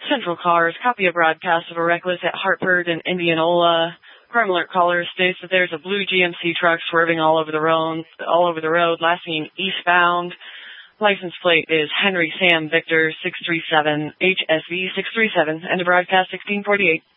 Central Cars, copy a broadcast of a reckless at Hartford and Indianola. Crime alert caller states that there's a blue GMC truck swerving all over the road, last seen eastbound. License plate is Henry Sam Victor 637 HSV 637. End of broadcast 1648.